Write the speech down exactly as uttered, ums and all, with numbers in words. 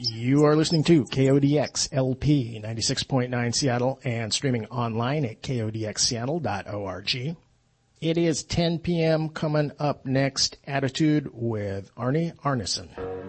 You are listening to K O D X L P ninety-six point nine Seattle and streaming online at K O D X Seattle dot org. It is ten p.m. Coming up next, Attitude with Arnie Arneson.